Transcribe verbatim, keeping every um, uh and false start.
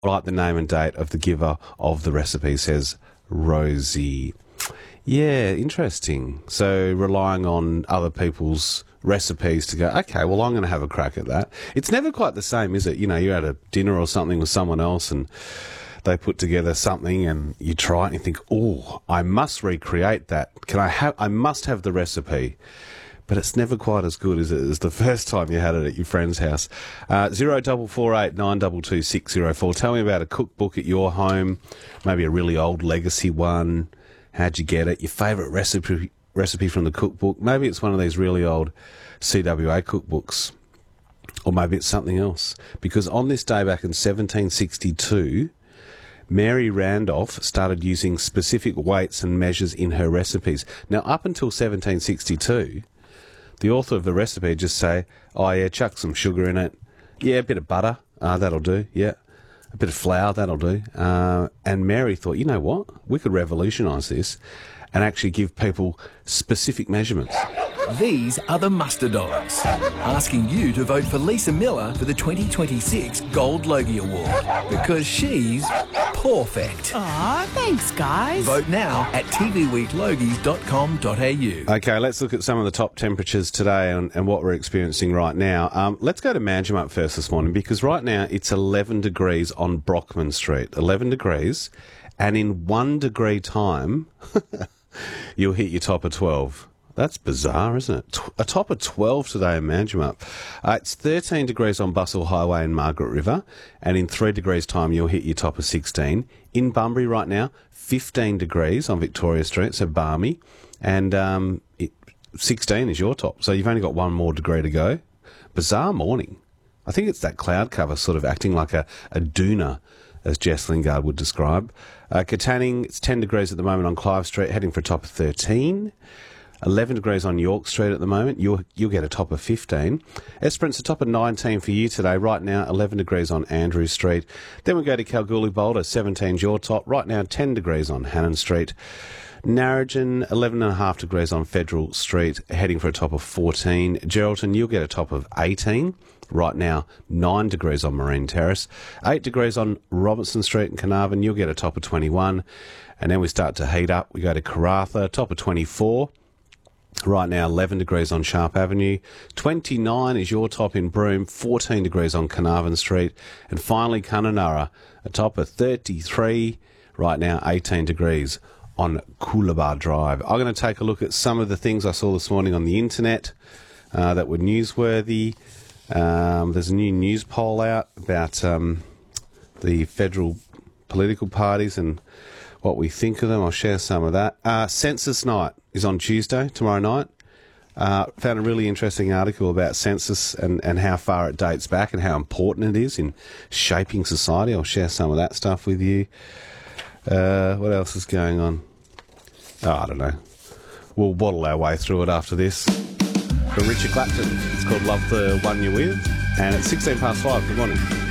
Write the name and date of the giver of the recipe, says Rosie. Yeah, interesting. So relying on other people's recipes to go, okay, well, I'm going to have a crack at that. It's never quite the same, is it? You know, you're at a dinner or something with someone else and they put together something and you try it and you think, oh, I must recreate that. Can I have, I must have the recipe. But it's never quite as good as it is the first time you had it at your friend's house. Uh, zero double four eight nine two two six zero four. Tell me about a cookbook at your home, maybe a really old legacy one. How'd you get it? Your favourite recipe recipe from the cookbook. Maybe it's one of these really old C W A cookbooks. Or maybe it's something else. Because on this day back in seventeen sixty-two, Mary Randolph started using specific weights and measures in her recipes. Now, up until seventeen sixty-two... the author of the recipe would just say, oh, yeah, chuck some sugar in it. Yeah, a bit of butter. Uh, that'll do. Yeah. A bit of flour. That'll do. Uh, and Mary thought, you know what? We could revolutionise this and actually give people specific measurements. These are the Muster Dogs, asking you to vote for Lisa Miller for the twenty twenty-six Gold Logie Award, because she's perfect. Aw, thanks, guys. Vote now at t v week logies dot com dot a u. Okay, let's look at some of the top temperatures today and, and what we're experiencing right now. Um, let's go to Manjimup first this morning, because right now it's eleven degrees on Brockman Street. eleven degrees, and in one degree time, you'll hit your top of twelve. That's bizarre, isn't it? A top of twelve today in Manjimup. Uh, it's thirteen degrees on Bustle Highway in Margaret River, and in three degrees' time you'll hit your top of sixteen. In Bunbury right now, fifteen degrees on Victoria Street, so balmy, and um, it, sixteen is your top, so you've only got one more degree to go. Bizarre morning. I think it's that cloud cover sort of acting like a, a doona, as Jess Lingard would describe. Uh, Katanning, it's ten degrees at the moment on Clive Street, heading for a top of thirteen. eleven degrees on York Street at the moment. You'll, you'll get a top of fifteen. Esperance, a top of nineteen for you today. Right now, eleven degrees on Andrew Street. Then we go to Kalgoorlie Boulder, seventeen's your top. Right now, ten degrees on Hannon Street. Narrogin, eleven and a half degrees on Federal Street, heading for a top of fourteen. Geraldton, you'll get a top of eighteen. Right now, nine degrees on Marine Terrace. eight degrees on Robertson Street in Carnarvon, you'll get a top of twenty-one. And then we start to heat up. We go to Karratha, top of twenty-four. Right now, eleven degrees on Sharp Avenue. twenty-nine is your top in Broome. fourteen degrees on Carnarvon Street. And finally, Kununurra, a top of thirty-three. Right now, eighteen degrees on Coolabah Drive. I'm going to take a look at some of the things I saw this morning on the internet uh, that were newsworthy. Um, there's a new news poll out about um, the federal political parties and what we think of them. I'll share some of that. Uh, Census Night is on Tuesday, tomorrow night. Uh, found a really interesting article about census and, and how far it dates back and how important it is in shaping society. I'll share some of that stuff with you. Uh, what else is going on? Oh, I don't know. We'll waddle our way through it after this. For Richard Clapton, it's called Love the One You're With, and it's sixteen past five. Good morning.